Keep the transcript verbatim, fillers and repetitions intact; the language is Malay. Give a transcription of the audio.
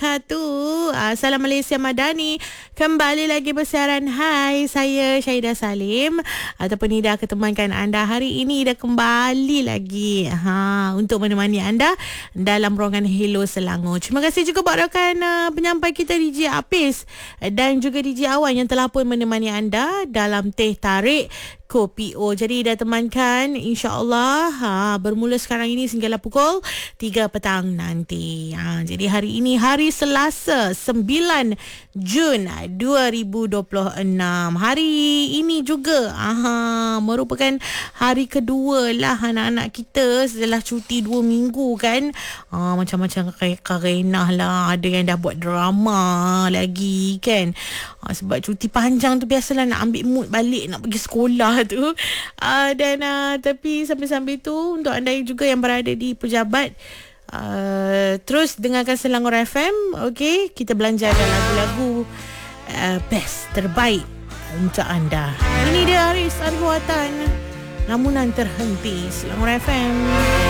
Satu, uh, Salam Malaysia Madani. Kembali lagi bersiaran. Hai, saya Syahidah Salim ataupun Nida ketemankan anda hari ini. Ida kembali lagi ha, untuk menemani anda dalam ruangan Hello Selangor. Terima kasih juga buat rakan uh, penyampai kita D J Apis dan juga D J Awan yang telah pun menemani anda dalam Teh Tarik Kopi O. Jadi dah temankan, insya-Allah ha, bermula sekarang ini sehinggalah pukul tiga petang nanti. Ha, jadi hari ini hari Selasa sembilan Jun dua ribu dua puluh enam. Hari ini juga aha, merupakan hari kedua lah anak-anak kita setelah cuti dua minggu kan. Ha, macam-macam karenah lah. Ada yang dah buat drama lagi kan. Ha, sebab cuti panjang tu biasalah nak ambil mood balik nak pergi sekolah tu. Uh, dan uh, tapi sambil-sambil tu untuk anda juga yang berada di pejabat, uh, terus dengarkan Selangor F M. Okey, kita belanjakan lagu-lagu uh, best terbaik untuk anda. Ini dia Haris Arwatan, Lamunan Terhenti, Selangor F M.